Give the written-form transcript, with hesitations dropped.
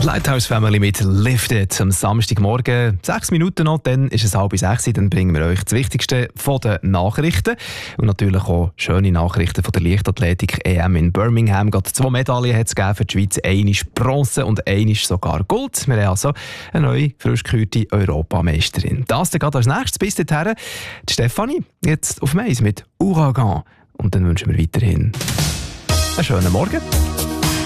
Lighthouse Family mit Lifted am Samstagmorgen. 6 Minuten noch, dann ist es 5:30. Dann bringen wir euch das Wichtigste von den Nachrichten. Und natürlich auch schöne Nachrichten von der Leichtathletik EM in Birmingham. Gerade 2 Medaillen hat es für die Schweiz. Eine Bronze und eine sogar Gold. Wir haben also eine neue, frisch gekürte Europameisterin. Das dann gerade als nächstes. Bis dahin, die Stefanie, jetzt auf Mais mit Ouragan. Und dann wünschen wir weiterhin einen schönen Morgen.